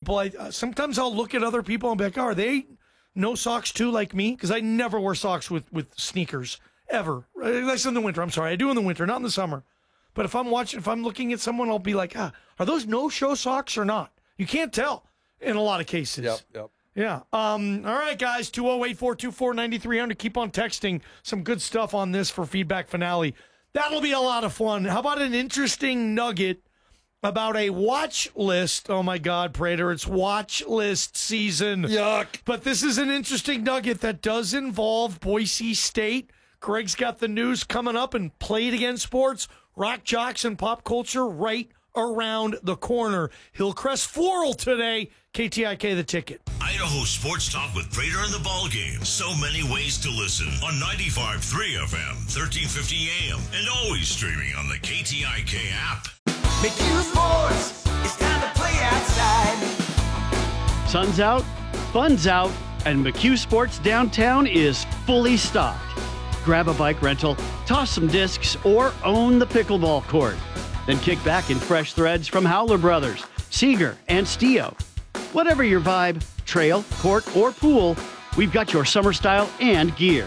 people, sometimes I'll look at other people and be like, are they no socks too like me? Because I never wear socks with sneakers, ever. That's in the winter. I'm sorry. I do in the winter, not in the summer. But if I'm looking at someone, I'll be like, are those no-show socks or not? You can't tell in a lot of cases. Yep. Yeah. All right, guys. 208-424-9300. Keep on texting. Some good stuff on this for Feedback Finale. That'll be a lot of fun. How about an interesting nugget about a watch list? Oh, my God, Prater. It's watch list season. Yuck. But this is an interesting nugget that does involve Boise State. Greg's got the news coming up and Play It Again Sports, rock, jocks, and pop culture right around the corner. Hillcrest Floral today. KTIK the ticket. Idaho Sports Talk with Prater and the Ball Game. So many ways to listen on 95.3 FM, 1350 AM, and always streaming on the KTIK app. McHugh Sports, it's time to play outside. Sun's out, fun's out, and McHugh Sports downtown is fully stocked. Grab a bike rental, toss some discs, or own the pickleball court. Then kick back in fresh threads from Howler Brothers, Seeger, and Stio. Whatever your vibe, trail, court, or pool, we've got your summer style and gear.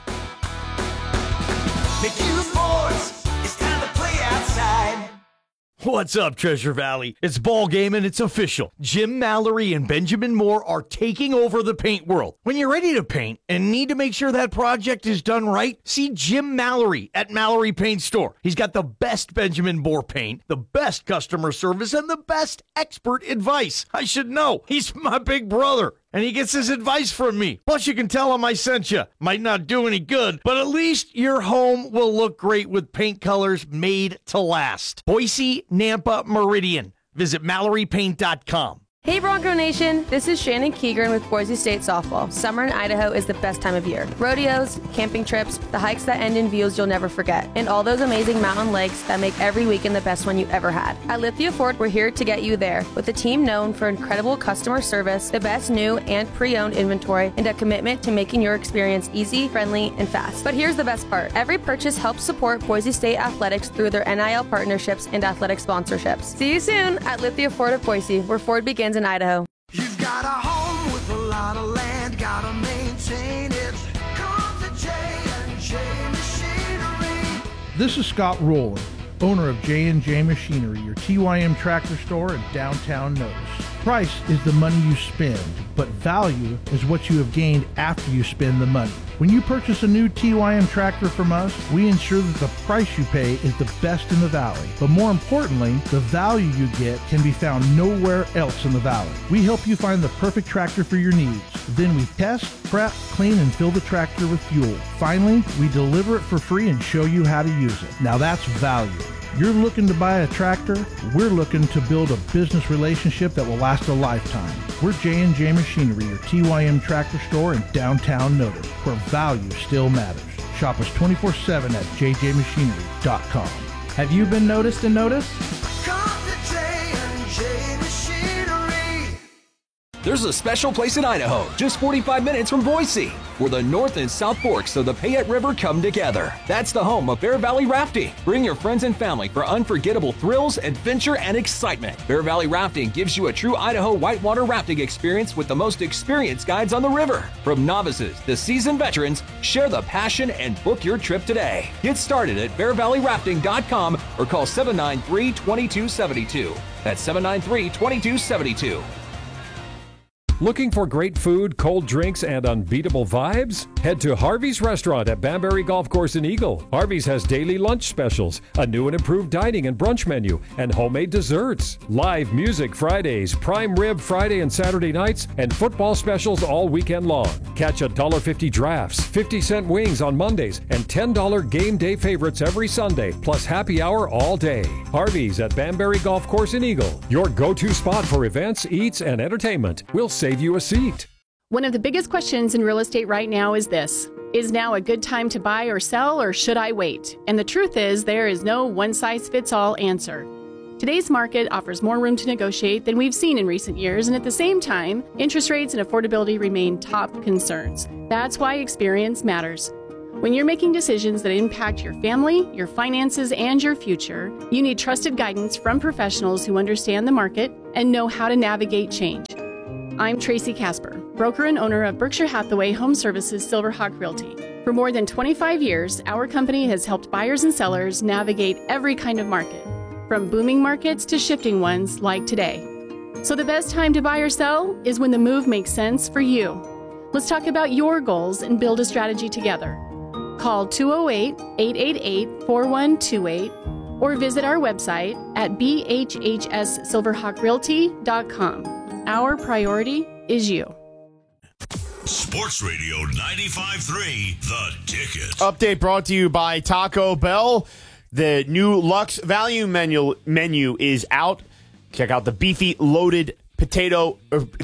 McHugh Sports, it's time to play outside. What's up, Treasure Valley? It's ball game and it's official. Jim Mallory and Benjamin Moore are taking over the paint world. When you're ready to paint and need to make sure that project is done right, see Jim Mallory at Mallory Paint Store. He's got the best Benjamin Moore paint, the best customer service, and the best expert advice. I should know. He's my big brother. And he gets his advice from me. Plus, you can tell him I sent you. Might not do any good, but at least your home will look great with paint colors made to last. Boise, Nampa, Meridian. Visit MalloryPaint.com. Hey Bronco Nation, this is Shannon Keegan with Boise State Softball. Summer in Idaho is the best time of year. Rodeos, camping trips, the hikes that end in views you'll never forget, and all those amazing mountain lakes that make every weekend the best one you ever had. At Lithia Ford, we're here to get you there with a team known for incredible customer service, the best new and pre-owned inventory, and a commitment to making your experience easy, friendly, and fast. But here's the best part. Every purchase helps support Boise State athletics through their NIL partnerships and athletic sponsorships. See you soon at Lithia Ford of Boise, where Ford begins in Idaho. You've got a home with a lot of land, gotta maintain it. Come to J&J Machinery. This is Scott Rowland, owner of J&J Machinery, your TYM tractor store in downtown Notice. Price is the money you spend, but value is what you have gained after you spend the money. When you purchase a new TYM tractor from us, we ensure that the price you pay is the best in the valley. But more importantly, the value you get can be found nowhere else in the valley. We help you find the perfect tractor for your needs. Then we test, prep, clean, and fill the tractor with fuel. Finally, we deliver it for free and show you how to use it. Now that's value. You're looking to buy a tractor, we're looking to build a business relationship that will last a lifetime. We're J&J Machinery, your TYM tractor store in downtown Notice, where value still matters. Shop us 24/7 at jjmachinery.com. Have you been noticed and noticed? Come to J&J Machinery. There's a special place in Idaho, just 45 minutes from Boise, where the North and South Forks of the Payette River come together. That's the home of Bear Valley Rafting. Bring your friends and family for unforgettable thrills, adventure, and excitement. Bear Valley Rafting gives you a true Idaho whitewater rafting experience with the most experienced guides on the river. From novices to seasoned veterans, share the passion and book your trip today. Get started at bearvalleyrafting.com or call 793-2272. That's 793-2272. Looking for great food, cold drinks, and unbeatable vibes? Head to Harvey's Restaurant at Banbury Golf Course in Eagle. Harvey's has daily lunch specials, a new and improved dining and brunch menu, and homemade desserts. Live music Fridays, prime rib Friday and Saturday nights, and football specials all weekend long. Catch $1.50 drafts, 50-cent wings on Mondays, and $10 game day favorites every Sunday, plus happy hour all day. Harvey's at Banbury Golf Course in Eagle, your go-to spot for events, eats, and entertainment. We'll save you a seat. One of the biggest questions in real estate right now is this: is now a good time to buy or sell, or should I wait? And the truth is, there is no one-size-fits-all answer. Today's market offers more room to negotiate than we've seen in recent years, and at the same time, interest rates and affordability remain top concerns. That's why experience matters. When you're making decisions that impact your family, your finances, and your future, you need trusted guidance from professionals who understand the market and know how to navigate change. I'm Tracy Casper, broker and owner of Berkshire Hathaway Home Services Silverhawk Realty. For more than 25 years, our company has helped buyers and sellers navigate every kind of market, from booming markets to shifting ones like today. So the best time to buy or sell is when the move makes sense for you. Let's talk about your goals and build a strategy together. Call 208-888-4128 or visit our website at bhhssilverhawkrealty.com. Our priority is you. Sports Radio 95.3, The Ticket. Update brought to you by Taco Bell. The new Luxe Value menu is out. Check out the beefy potato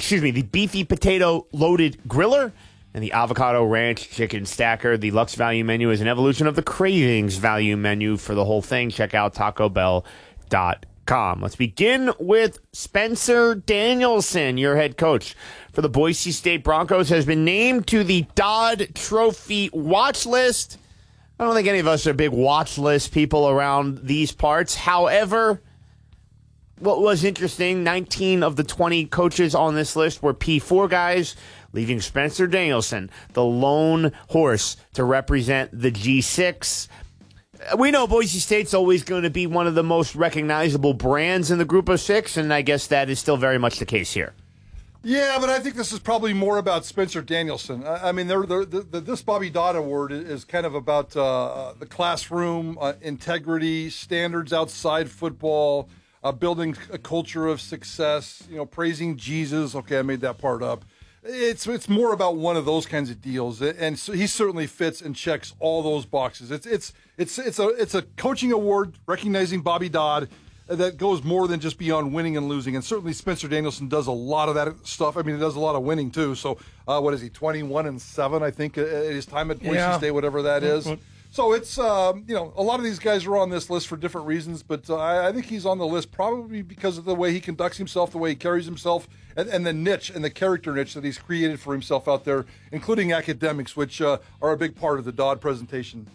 loaded griller and the avocado ranch chicken stacker. The Luxe Value menu is an evolution of the Cravings Value menu for the whole thing. Check out TacoBell.com. Let's begin with Spencer Danielson, your head coach for the Boise State Broncos, has been named to the Dodd Trophy watch list. I don't think any of us are big watch list people around these parts. However, what was interesting, 19 of the 20 coaches on this list were P4 guys, leaving Spencer Danielson, the lone horse, to represent the G6. We know Boise State's always going to be one of the most recognizable brands in the group of six, and I guess that is still very much the case here. Yeah, but I think this is probably more about Spencer Danielson. I mean, this Bobby Dodd Award is kind of about the classroom, integrity, standards outside football, building a culture of success, praising Jesus. Okay, I made that part up. It's more about one of those kinds of deals, and so he certainly fits and checks all those boxes. It's a coaching award recognizing Bobby Dodd that goes more than just beyond winning and losing, and certainly Spencer Danielson does a lot of that stuff. I mean, he does a lot of winning too. So what is he, 21-7? I think at his time at Boise State, whatever that is. So it's a lot of these guys are on this list for different reasons, but I think he's on the list probably because of the way he conducts himself, the way he carries himself, and the niche and the character niche that he's created for himself out there, including academics, which are a big part of the Dodd presentation.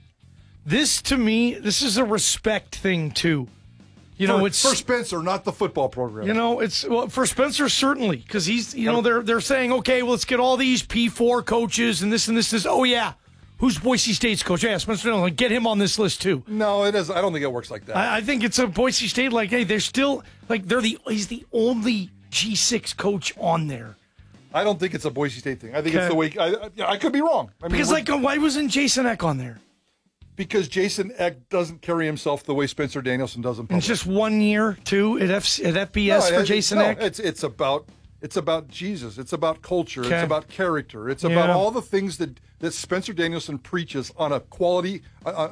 This, to me, this is a respect thing, too. It's for Spencer, not the football program. It's for Spencer, certainly, because he's, they're saying, okay, well, let's get all these P4 coaches and this and this. Oh, yeah. Who's Boise State's coach? Yeah, Spencer Danielson. Get him on this list, too. No, it is. I don't think it works like that. I think it's a Boise State, hey, they're still, he's the only G6 coach on there. I don't think it's a Boise State thing. I think it's the way, I could be wrong. Why wasn't Jason Eck on there? Because Jason Eck doesn't carry himself the way Spencer Danielson does in public. It's just 1 year, too, at FBS for Jason Eck? It's about Jesus. It's about culture. Okay. It's about character. It's about all the things that Spencer Danielson preaches on a quality,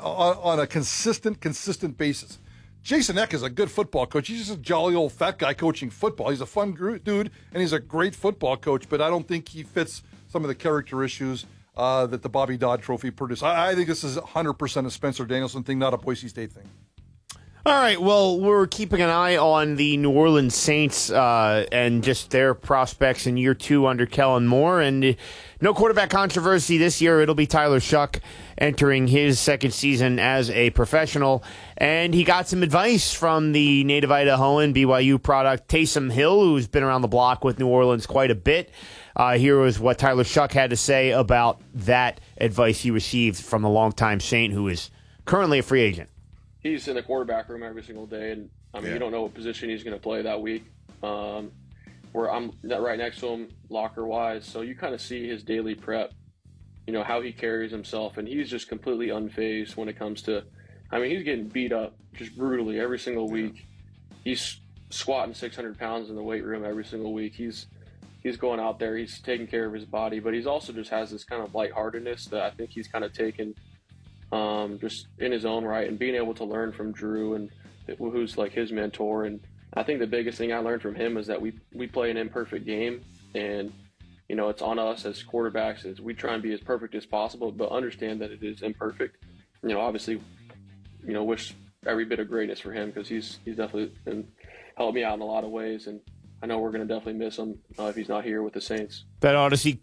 on a consistent basis. Jason Eck is a good football coach. He's just a jolly old fat guy coaching football. He's a fun dude, and he's a great football coach, but I don't think he fits some of the character issues that the Bobby Dodd Trophy produced. I think this is 100% a Spencer Danielson thing, not a Boise State thing. All right, well, we're keeping an eye on the New Orleans Saints and just their prospects in year 2 under Kellen Moore. And no quarterback controversy this year. It'll be Tyler Shuck entering his second season as a professional. And he got some advice from the native Idahoan BYU product, Taysom Hill, who's been around the block with New Orleans quite a bit. Here was what Tyler Shuck had to say about that advice he received from the longtime Saint, who is currently a free agent. He's in the quarterback room every single day, and you don't know what position he's going to play that week. Where I'm right next to him, locker-wise, so you kind of see his daily prep, how he carries himself, and he's just completely unfazed when it comes to. He's getting beat up just brutally every single week. He's squatting 600 pounds in the weight room every single week. He's going out there, he's taking care of his body, but he's also just has this kind of lightheartedness that I think he's kind of taken. Just in his own right, and being able to learn from Drew, and who's like his mentor. And I think the biggest thing I learned from him is that we play an imperfect game, and it's on us as quarterbacks as we try and be as perfect as possible, but understand that it is imperfect. Obviously, wish every bit of greatness for him, because he's definitely helped me out in a lot of ways, and I know we're going to definitely miss him if he's not here with the Saints. That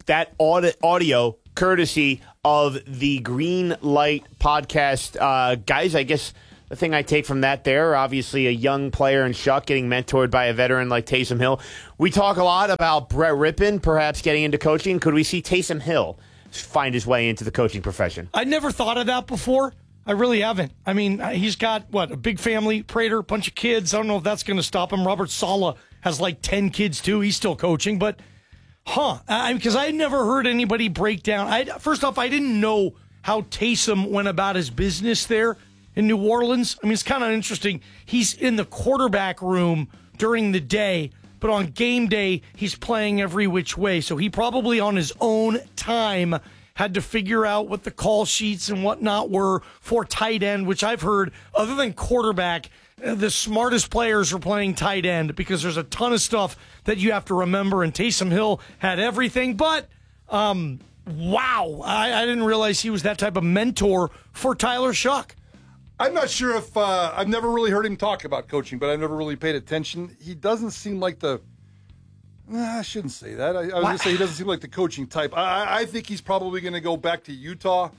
audio courtesy of the Green Light podcast. Guys, I guess the thing I take from that there, obviously a young player in Shuck getting mentored by a veteran like Taysom Hill. We talk a lot about Brett Rippon perhaps getting into coaching. Could we see Taysom Hill find his way into the coaching profession? I never thought of that before. I really haven't. I mean, he's got, a big family, Prater, a bunch of kids. I don't know if that's going to stop him. Robert Saleh has like 10 kids too. He's still coaching, but because I had never heard anybody break down. First off, I didn't know how Taysom went about his business there in New Orleans. I mean, it's kind of interesting. He's in the quarterback room during the day, but on game day, he's playing every which way. So he probably on his own time had to figure out what the call sheets and whatnot were for tight end, which I've heard, other than quarterback, the smartest players are playing tight end because there's a ton of stuff that you have to remember, and Taysom Hill had everything. But, wow, I didn't realize he was that type of mentor for Tyler Shuck. I'm not sure if I've never really heard him talk about coaching, but I've never really paid attention. He doesn't seem like I shouldn't say that. I was going to say he doesn't seem like the coaching type. I think he's probably going to go back to Utah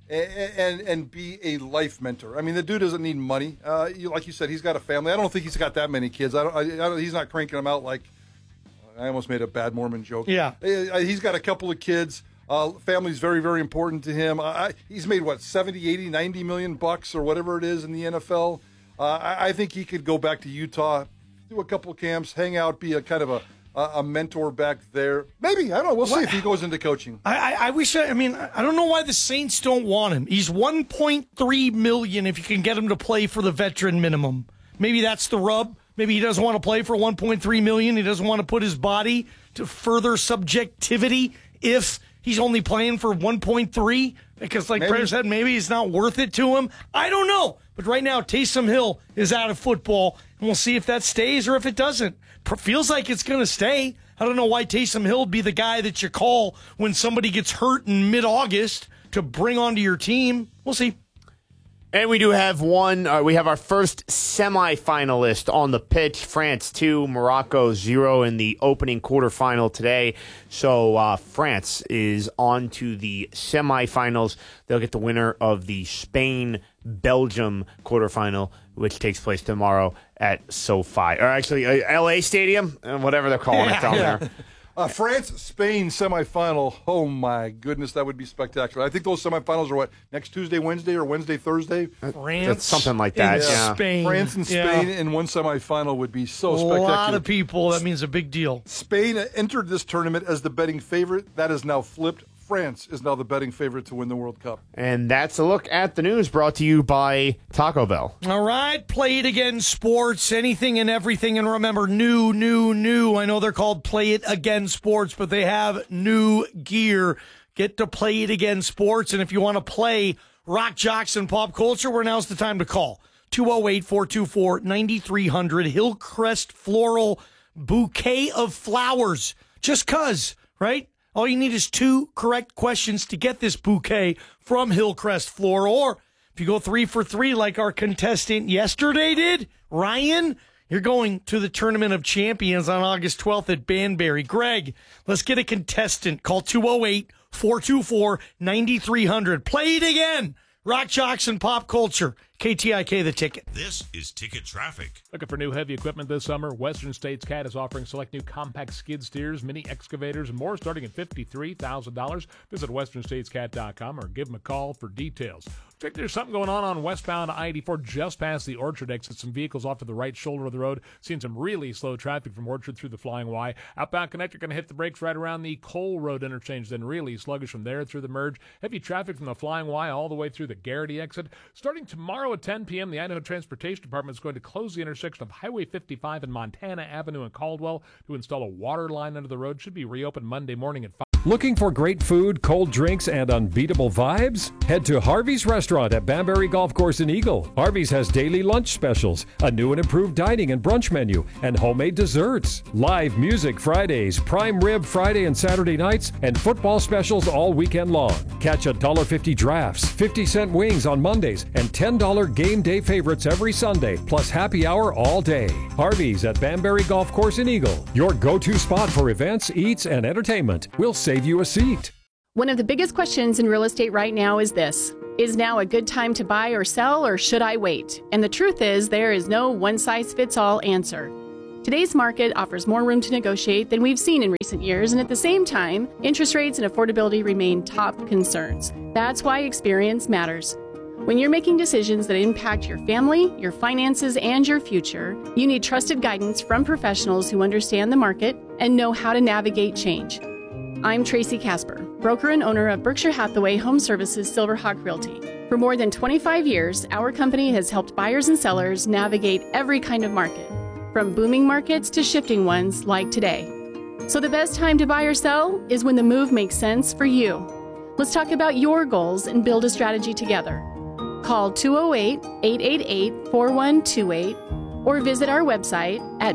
and be a life mentor. I mean, the dude doesn't need money. Like you said, he's got a family. I don't think he's got that many kids. He's not cranking them out like I almost made a bad Mormon joke. Yeah. He's got a couple of kids. Family's very, very important to him. He's made, 70, 80, 90 million bucks or whatever it is in the NFL. I think he could go back to Utah, do a couple of camps, hang out, be a kind of a mentor back there. Maybe. I don't know. We'll see if he goes into coaching. I wish. I don't know why the Saints don't want him. He's $1.3 million if you can get him to play for the veteran minimum. Maybe that's the rub. Maybe he doesn't want to play for $1.3 million. He doesn't want to put his body to further subjectivity if he's only playing for 1.3 because, like Prater said, maybe it's not worth it to him. I don't know. But right now, Taysom Hill is out of football, and we'll see if that stays or if it doesn't. Feels like it's going to stay. I don't know why Taysom Hill would be the guy that you call when somebody gets hurt in mid-August to bring onto your team. We'll see. And we do have we have our first semifinalist on the pitch. France 2, Morocco 0 in the opening quarterfinal today. So France is on to the semifinals. They'll get the winner of the Spain-Belgium quarterfinal, which takes place tomorrow at SoFi. Or actually, LA Stadium, whatever they're calling it down there. France-Spain semifinal. Oh, my goodness, that would be spectacular. I think those semifinals are next Tuesday, Wednesday, or Wednesday, Thursday? That's something like that, yeah. Spain. France and Spain in one semifinal would be so spectacular. A lot of people. That means a big deal. Spain entered this tournament as the betting favorite. That is now flipped. France is now the betting favorite to win the World Cup. And that's a look at the news brought to you by Taco Bell. All right, Play It Again Sports, anything and everything. And remember, new. I know they're called Play It Again Sports, but they have new gear. Get to Play It Again Sports. And if you want to play rock, jocks, and pop culture, well, now's the time to call. 208-424-9300. Hillcrest Floral Bouquet of Flowers. Just 'cause, right? All you need is 2 correct questions to get this bouquet from Hillcrest Floral. Or if you go 3 for 3 like our contestant yesterday did, Ryan, you're going to the Tournament of Champions on August 12th at Banbury. Greg, let's get a contestant. Call 208-424-9300. Play it again. Rock, jocks, and pop culture. KTIK, the ticket. This is Ticket Traffic. Looking for new heavy equipment this summer? Western States Cat is offering select new compact skid steers, mini excavators, and more starting at $53,000. Visit westernstatescat.com or give them a call for details. Looks like there's something going on westbound I-84 just past the Orchard exit. Some vehicles off to the right shoulder of the road. Seeing some really slow traffic from Orchard through the Flying Y. Outbound connector going to hit the brakes right around the Cole Road interchange, then really sluggish from there through the merge. Heavy traffic from the Flying Y all the way through the Garrity exit. Starting tomorrow at 10 p.m., the Idaho Transportation Department is going to close the intersection of Highway 55 and Montana Avenue in Caldwell to install a water line under the road. Should be reopened Monday morning at 5. Looking for great food, cold drinks, and unbeatable vibes? Head to Harvey's Restaurant at Banbury Golf Course in Eagle. Harvey's has daily lunch specials, a new and improved dining and brunch menu, and homemade desserts. Live music Fridays, prime rib Friday and Saturday nights, and football specials all weekend long. Catch $1.50 drafts, 50-cent wings on Mondays, and $10 game day favorites every Sunday, plus happy hour all day. Harvey's at Banbury Golf Course in Eagle, your go-to spot for events, eats, and entertainment. We'll save you a seat. One of the biggest questions in real estate right now is this: Is now a good time to buy or sell, or should I wait? And the truth is, there is no one-size-fits-all answer. Today's market offers more room to negotiate than we've seen in recent years, and at the same time, interest rates and affordability remain top concerns. That's why experience matters. When you're making decisions that impact your family, your finances, and your future, you need trusted guidance from professionals who understand the market and know how to navigate change. I'm Tracy Casper, broker and owner of Berkshire Hathaway Home Services Silverhawk Realty. For more than 25 years, our company has helped buyers and sellers navigate every kind of market, from booming markets to shifting ones like today. So the best time to buy or sell is when the move makes sense for you. Let's talk about your goals and build a strategy together. Call 208-888-4128 or visit our website at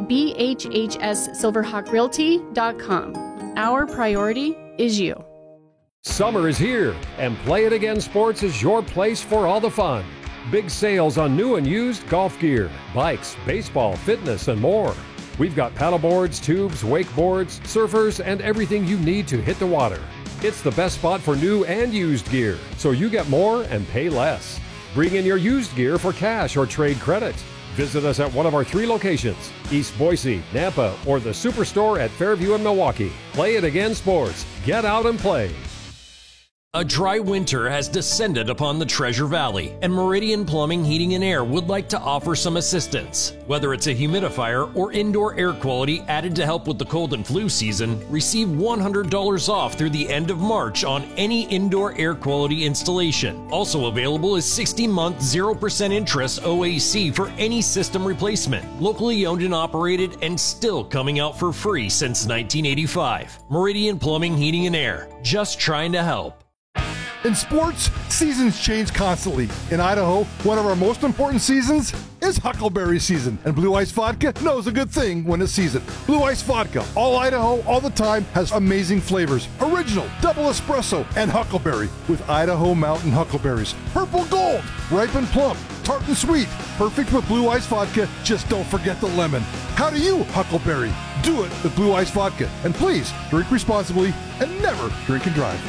bhhssilverhawkrealty.com. Our priority is you. Summer is here, and Play It Again Sports is your place for all the fun. Big sales on new and used golf gear, bikes, baseball, fitness, and more. We've got paddleboards, tubes, wakeboards, surfers, and everything you need to hit the water. It's the best spot for new and used gear, so you get more and pay less. Bring in your used gear for cash or trade credit. Visit us at one of our 3 locations, East Boise, Nampa, or the Superstore at Fairview and Milwaukee. Play It Again Sports. Get out and play. A dry winter has descended upon the Treasure Valley, and Meridian Plumbing, Heating and Air would like to offer some assistance. Whether it's a humidifier or indoor air quality added to help with the cold and flu season, receive $100 off through the end of March on any indoor air quality installation. Also available is 60-month 0% interest OAC for any system replacement. Locally owned and operated, and still coming out for free since 1985. Meridian Plumbing, Heating and Air. Just trying to help. In sports, seasons change constantly. In Idaho, one of our most important seasons is Huckleberry season, and Blue Ice Vodka knows a good thing when it's season. Blue Ice Vodka, all Idaho, all the time, has amazing flavors. Original, double espresso, and Huckleberry with Idaho Mountain Huckleberries. Purple Gold, ripe and plump, tart and sweet. Perfect with Blue Ice Vodka, just don't forget the lemon. How do you Huckleberry? Do it with Blue Ice Vodka. And please, drink responsibly and never drink and drive.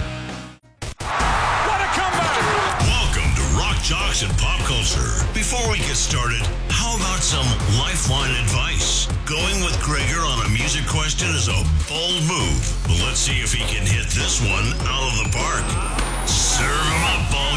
Jocks and pop culture. Before we get started, how about some lifeline advice? Going with Gregor on a music question is a bold move, but let's see if he can hit this one out of the park. Serve him up, ball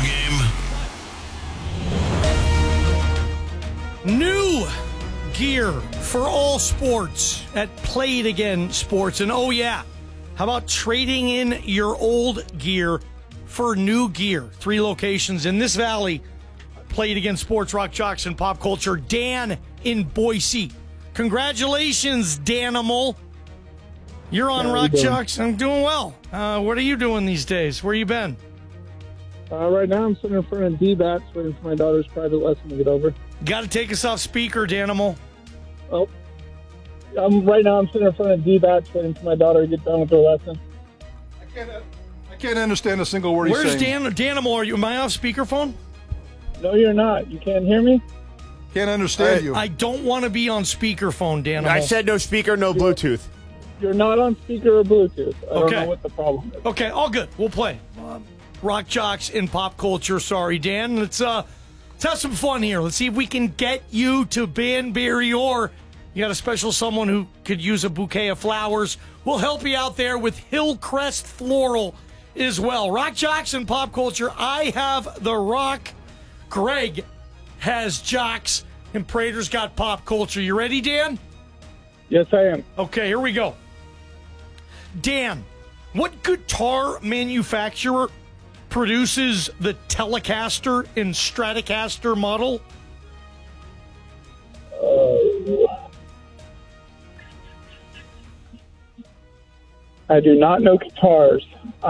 game. New gear for all sports at Play It Again Sports. And oh yeah, how about trading in your old gear for new gear? 3 locations in this valley. Play It Again Sports, Rock Jocks, and Pop Culture. Dan in Boise. Congratulations, Danimal. You're on Rock Jocks. I'm doing well. What are you doing these days? Where you been? Right now I'm sitting in front of D-Bats waiting for my daughter's private lesson to get over. Got to take us off speaker, Danimal. Oh. Right now I'm sitting in front of D-Bats waiting for my daughter to get done with her lesson. I can't understand a single word he's saying. Where's Danimal? Are you? Am I off speakerphone? No, you're not. You can't hear me? Can't understand you. I don't want to be on speakerphone, Danimal. I said no speaker, no Bluetooth. You're not on speaker or Bluetooth. I don't know what the problem is. Okay, all good. We'll play. Rock Jocks in Pop Culture. Sorry, Dan. Let's have some fun here. Let's see if we can get you to Banbury, or you got a special someone who could use a bouquet of flowers. We'll help you out there with Hillcrest Floral as well. Rock Jocks and Pop Culture. I have the rock. Greg has jocks, and Prater's got pop culture. You ready, Dan? Yes, I am. Okay, here we go. Dan, what guitar manufacturer produces the Telecaster and Stratocaster model? I do not know guitars.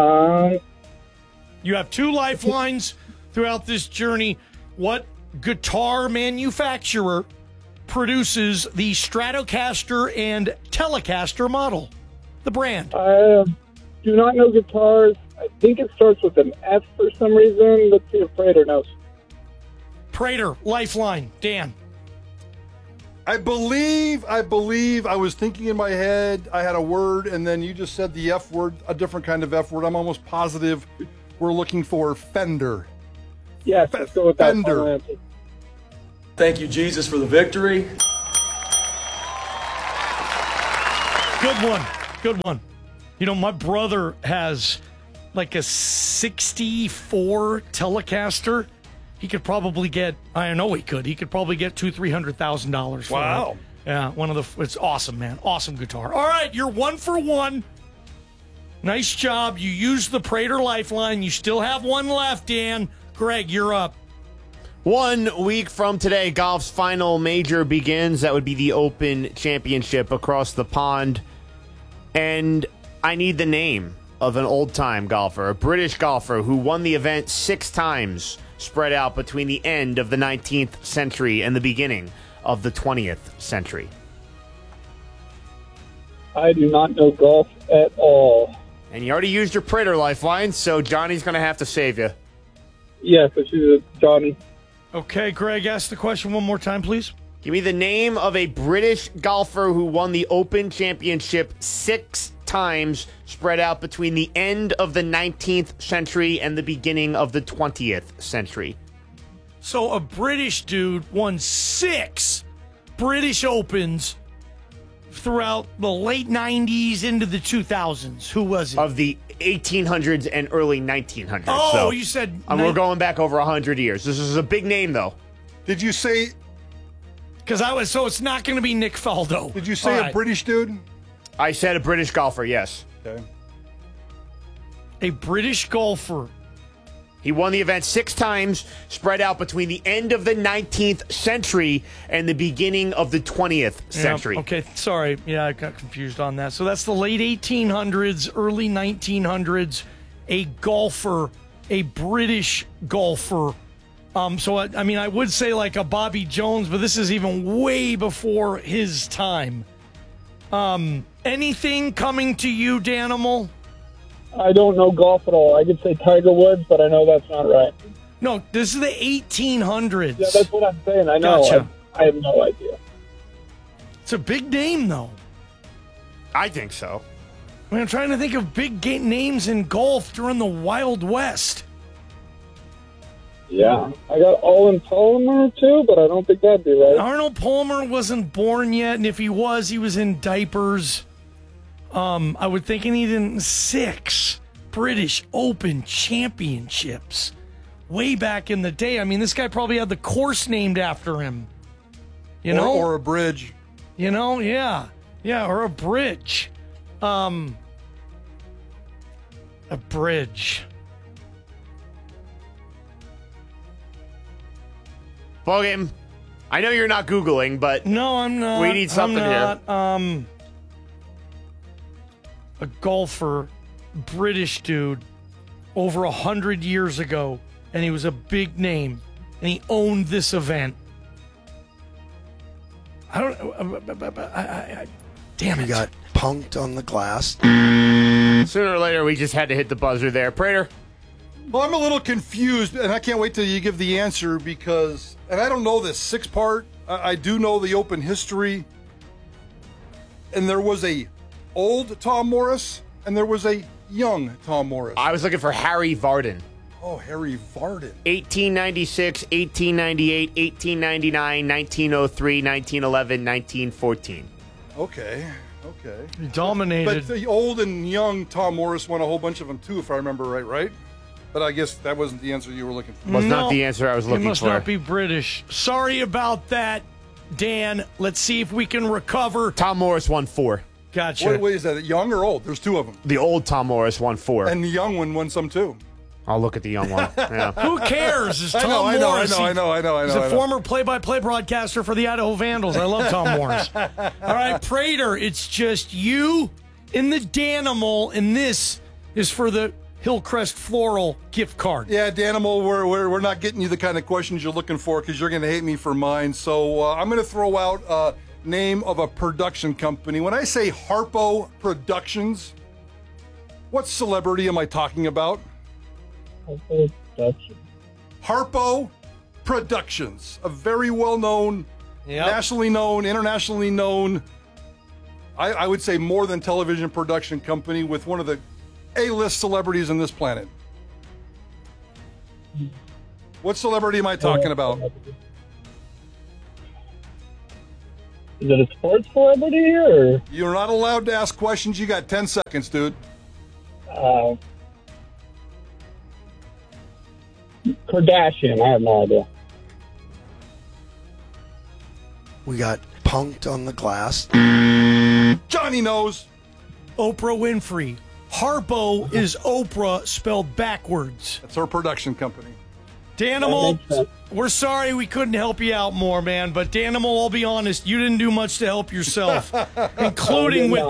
You have 2 lifelines throughout this journey. What guitar manufacturer produces the Stratocaster and Telecaster model? The brand. I do not know guitars. I think it starts with an F for some reason. Let's see if Prater knows. Prater, lifeline. Dan. I believe I was thinking in my head, I had a word, and then you just said the F word, a different kind of F word. I'm almost positive we're looking for Fender. Yes, let's go with that. Fender. final answer. Thank you, Jesus, for the victory. Good one. Good one. You know, my brother has like a 64 Telecaster. He could probably get, I know he could probably get $200,000-$300,000 for Wow. it. Yeah, it's awesome, man. Awesome guitar. All right, you're 1 for 1. Nice job. You used the Prater Lifeline. You still have one left, Dan. Greg, you're up. 1 week from today, golf's final major begins. That would be the Open Championship across the pond. And I need the name of an old-time golfer, a British golfer who won the event 6 times, spread out between the end of the 19th century and the beginning of the 20th century. I do not know golf at all. And you already used your Prater Lifeline, so Johnny's going to have to save you. Yes, it's Johnny. Okay, Greg, ask the question one more time, please. Give me the name of a British golfer who won the Open Championship 6 times, spread out between the end of the 19th century and the beginning of the 20th century. So a British dude won 6 British Opens throughout the late 90s into the 2000s. Who was it? Of the 1800s and early 1900s. Oh, so, you said... we're going back over 100 years. This is a big name, though. Did you say... So it's not going to be Nick Faldo. Did you say a British dude? I said a British golfer, yes. Okay. A British golfer. He won the event 6 times, spread out between the end of the 19th century and the beginning of the 20th century. Yeah, okay, sorry. Yeah, I got confused on that. So that's the late 1800s, early 1900s. A golfer, a British golfer. So, I would say like a Bobby Jones, but this is even way before his time. Anything coming to you, Danimal? I don't know golf at all. I could say Tiger Woods, but I know that's not right. No, this is the 1800s. Yeah, that's what I'm saying. I know. Gotcha. I have no idea. It's a big name, though. I think so. I'm trying to think of big names in golf during the Wild West. Yeah. I got Arnold Palmer, too, but I don't think that'd be right. Arnold Palmer wasn't born yet, and if he was in diapers. I would think he needed 6 British Open championships way back in the day. I mean, this guy probably had the course named after him. You know? Or a bridge. You know, yeah. Yeah, or a bridge. A bridge. Ball game. I know you're not Googling, but... No, I'm not. We need something here. A golfer, British dude, over 100 years ago, and he was a big name, and he owned this event. I don't. Damn it! He got punked on the glass. Sooner or later, we just had to hit the buzzer there. Prater? Well, I'm a little confused, and I can't wait till you give the answer because, and I don't know this 6-part. I do know the Open history, and there was a old Tom Morris, and there was a young Tom Morris. I was looking for Harry Vardon. Oh, Harry Vardon. 1896, 1898, 1899, 1903, 1911, 1914. Okay. He dominated. But the old and young Tom Morris won a whole bunch of them, too, if I remember right? But I guess that wasn't the answer you were looking for. Was not the answer I was looking for. He must not be British. Sorry about that, Dan. Let's see if we can recover. Tom Morris won 4. Gotcha. Wait, is that young or old? There's 2 of them. The old Tom Morris won 4. And the young one won some, too. I'll look at the young one. Yeah. Who cares? It's I Tom know. Morris. I know. He's a former play-by-play broadcaster for the Idaho Vandals. I love Tom Morris. All right, Prater, it's just you and the Danimal, and this is for the Hillcrest Floral gift card. Yeah, Danimal, we're not getting you the kind of questions you're looking for because you're going to hate me for mine. So I'm going to throw out name of a production company. When I say Harpo Productions, what celebrity am I talking about? Harpo Productions, a very well-known, nationally known, internationally known, I would say more than television production company with one of the A-list celebrities on this planet. What celebrity am I talking about? Is it a sports celebrity or? You're not allowed to ask questions. You got 10 seconds, dude. Kardashian. I have no idea. We got punked on the glass. Johnny knows. Oprah Winfrey. Harpo is Oprah spelled backwards. That's our production company. Danimal, we're sorry we couldn't help you out more, man. But Danimal, I'll be honest, you didn't do much to help yourself, including with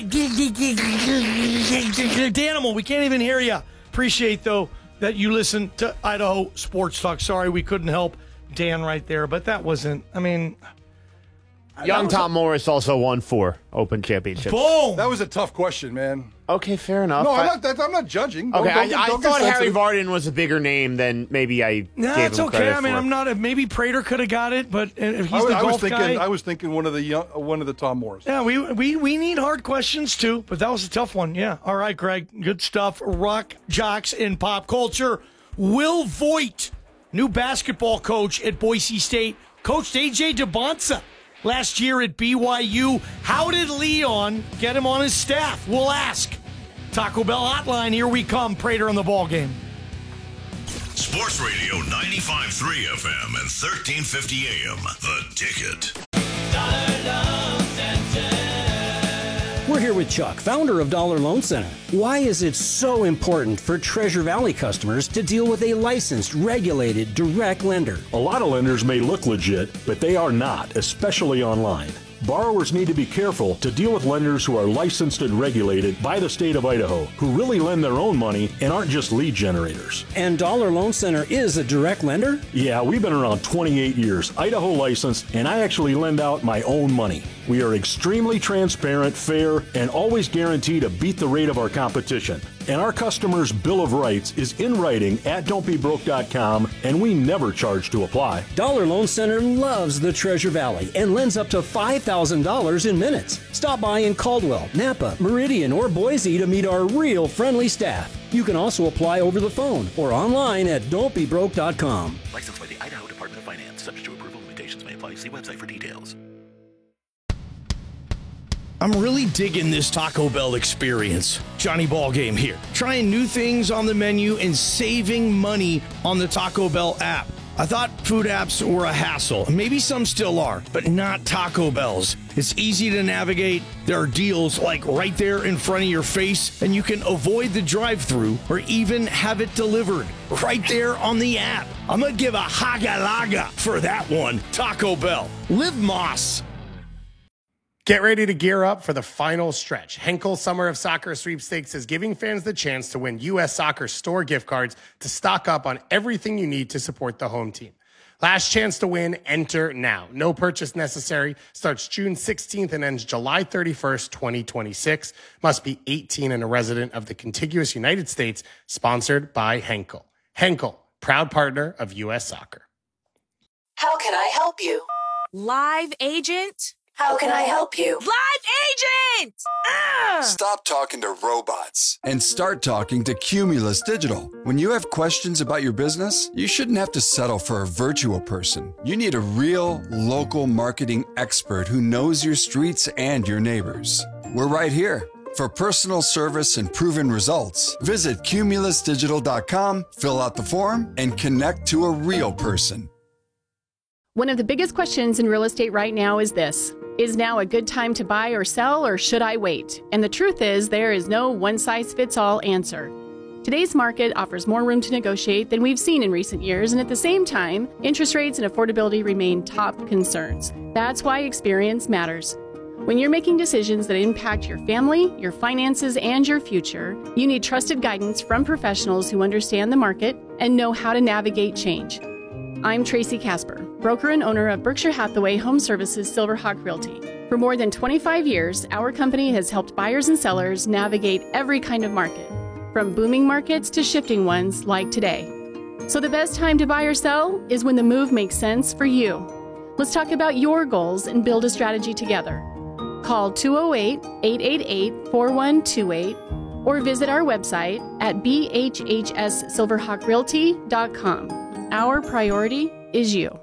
Danimal. We can't even hear you. Appreciate though that you listen to Idaho Sports Talk. Sorry we couldn't help Dan right there, but that wasn't. I mean, Young Tom Morris also won 4 Open Championships. Boom! That was a tough question, man. Okay, fair enough. No, I'm not judging. Okay, I don't thought get Harry sensitive. Varden was a bigger name than maybe I gave him it's okay. credit I mean, for. I'm not. Maybe Prater could have got it, but if he's I the was golf guy, I was thinking one of the Tom Morris. yeah, we need hard questions too, but that was a tough one. Yeah. All right, Greg. Good stuff. Rock, jocks, and pop culture. Will Voigt, new basketball coach at Boise State, coached A.J. DeBonsa last year at BYU. How did Leon get him on his staff? We'll ask. Taco Bell Hotline, here we come. Prater on the ball game. Sports Radio 95.3 FM and 1350 AM. The Ticket. We're here with Chuck, founder of Dollar Loan Center. Why is it so important for Treasure Valley customers to deal with a licensed, regulated, direct lender? A lot of lenders may look legit, but they are not, especially online. Borrowers need to be careful to deal with lenders who are licensed and regulated by the state of Idaho, who really lend their own money and aren't just lead generators. And Dollar Loan Center is a direct lender? Yeah, we've been around 28 years, Idaho licensed, and I actually lend out my own money. We are extremely transparent, fair, and always guarantee to beat the rate of our competition. And our customers' Bill of Rights is in writing at don'tbebroke.com, and we never charge to apply. Dollar Loan Center loves the Treasure Valley and lends up to $5,000 in minutes. Stop by in Caldwell, Napa, Meridian, or Boise to meet our real friendly staff. You can also apply over the phone or online at don'tbebroke.com. Licensed by the Idaho Department of Finance. Subject to approval, limitations may apply. See website for details. I'm really digging this Taco Bell experience. Johnny Ballgame here. Trying new things on the menu and saving money on the Taco Bell app. I thought food apps were a hassle. Maybe some still are, but not Taco Bell's. It's easy to navigate. There are deals like right there in front of your face, and you can avoid the drive-thru or even have it delivered right there on the app. I'm going to give a haga-laga for that one. Taco Bell. Live Moss. Get ready to gear up for the final stretch. Henkel Summer of Soccer Sweepstakes is giving fans the chance to win U.S. Soccer store gift cards to stock up on everything you need to support the home team. Last chance to win, enter now. No purchase necessary. Starts June 16th and ends July 31st, 2026. Must be 18 and a resident of the contiguous United States. Sponsored by Henkel. Henkel, proud partner of U.S. Soccer. How can I help you? Live agent? How can I help you? Live agent! Stop talking to robots and start talking to Cumulus Digital. When you have questions about your business, you shouldn't have to settle for a virtual person. You need a real, local marketing expert who knows your streets and your neighbors. We're right here. For personal service and proven results, visit cumulusdigital.com, fill out the form, and connect to a real person. One of the biggest questions in real estate right now is this: is now a good time to buy or sell, or should I wait? And the truth is, there is no one-size-fits-all answer. Today's market offers more room to negotiate than we've seen in recent years, and at the same time, interest rates and affordability remain top concerns. That's why experience matters. When you're making decisions that impact your family, your finances, and your future, you need trusted guidance from professionals who understand the market and know how to navigate change. I'm Tracy Casper, broker and owner of Berkshire Hathaway Home Services Silverhawk Realty. For more than 25 years, our company has helped buyers and sellers navigate every kind of market, from booming markets to shifting ones like today. So the best time to buy or sell is when the move makes sense for you. Let's talk about your goals and build a strategy together. Call 208-888-4128 or visit our website at bhhssilverhawkrealty.com. Our priority is you.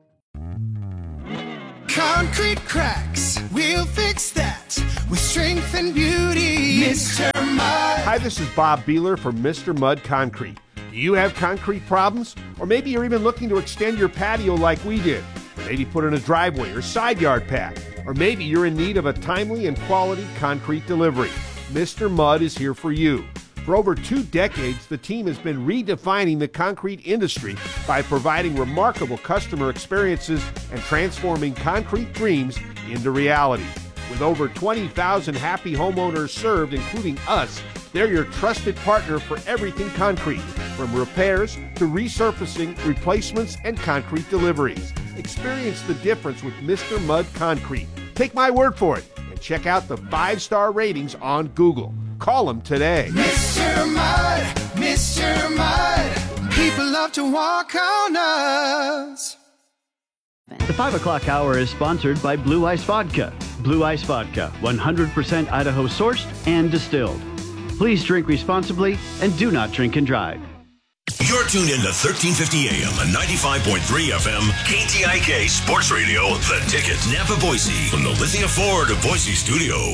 Concrete cracks, we'll fix that with strength and beauty. Mr. Mud. Hi, this is Bob Beeler from Mr. Mud Concrete. Do you have concrete problems? Or maybe you're even looking to extend your patio like we did. Or maybe put in a driveway or side yard pad. Or maybe you're in need of a timely and quality concrete delivery. Mr. Mud is here for you. For over 2 decades, the team has been redefining the concrete industry by providing remarkable customer experiences and transforming concrete dreams into reality. With over 20,000 happy homeowners served, including us, they're your trusted partner for everything concrete, from repairs to resurfacing, replacements, and concrete deliveries. Experience the difference with Mr. Mud Concrete. Take my word for it and check out the 5-star ratings on Google. Call them today. Mr. Mud, Mr. Mud, people love to walk on us. The 5 o'clock hour is sponsored by Blue Ice Vodka. Blue Ice Vodka, 100% Idaho sourced and distilled. Please drink responsibly and do not drink and drive. You're tuned in to 1350 AM and 95.3 FM, KTIK Sports Radio, The Ticket, Napa, Boise, from the Lithia Ford of Boise studio.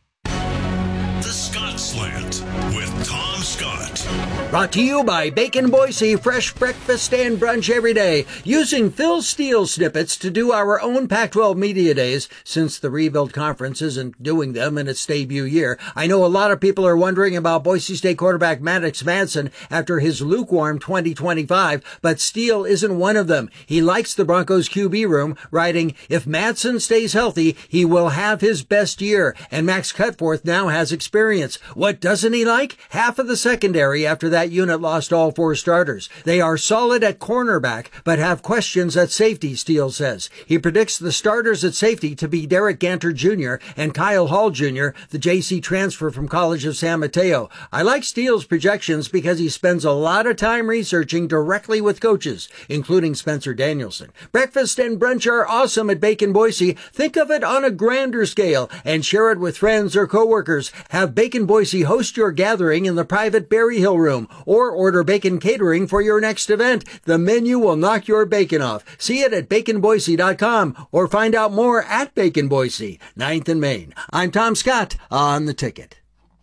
The Scott Slant with Tom Scott. Brought to you by Bacon Boise, fresh breakfast and brunch every day. Using Phil Steele snippets to do our own Pac-12 Media Days, since the Rebuild Conference isn't doing them in its debut year. I know a lot of people are wondering about Boise State quarterback Maddox Madsen after his lukewarm 2025, but Steele isn't one of them. He likes the Broncos QB room, writing, if Madsen stays healthy, he will have his best year, and Max Cutforth now has experience. What doesn't he like? Half of the secondary after that unit lost all 4 starters. They are solid at cornerback, but have questions at safety, Steele says. He predicts the starters at safety to be Derek Ganter Jr. and Kyle Hall Jr., the JC transfer from College of San Mateo. I like Steele's projections because he spends a lot of time researching directly with coaches, including Spencer Danielson. Breakfast and brunch are awesome at Bacon Boise. Think of it on a grander scale and share it with friends or coworkers. Have Bacon Boise host your gathering in the private Berry Hill room, or order Bacon Catering for your next event. The menu will knock your bacon off. See it at baconboise.com or find out more at Bacon Boise, 9th and Main. I'm Tom Scott on The Ticket.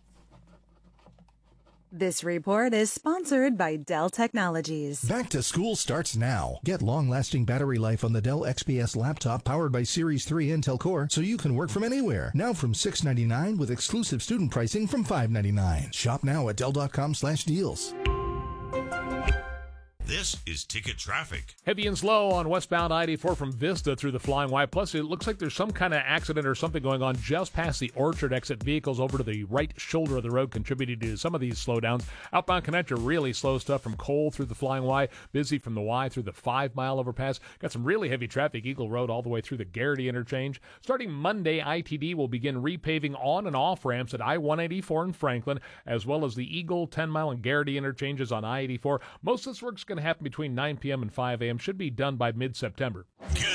This report is sponsored by Dell Technologies. Back to school starts now. Get long-lasting battery life on the Dell XPS laptop powered by Series 3 Intel Core so you can work from anywhere. Now from $699 with exclusive student pricing from $599. Shop now at Dell.com/deals. This is Ticket Traffic. Heavy and slow on westbound I-84 from Vista through the Flying Y. Plus, it looks like there's some kind of accident or something going on just past the Orchard exit. Vehicles over to the right shoulder of the road contributing to some of these slowdowns. Outbound connector, really slow stuff from Cole through the Flying Y. Busy from the Y through the 5-mile overpass. Got some really heavy traffic, Eagle Road all the way through the Garrity interchange. Starting Monday, ITD will begin repaving on and off ramps at I-184 in Franklin, as well as the Eagle, 10-mile, and Garrity interchanges on I-84. Most of this work's going to happen between 9 p.m. and 5 a.m. Should be done by mid-September. Get